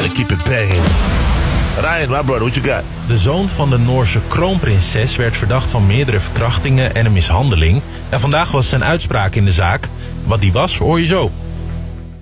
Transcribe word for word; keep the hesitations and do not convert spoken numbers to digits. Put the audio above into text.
and keep it banging. Ryan, my brother, what you got? De zoon van de Noorse kroonprinses werd verdacht van meerdere verkrachtingen en een mishandeling. En vandaag was zijn uitspraak in de zaak. Wat die was, hoor je zo.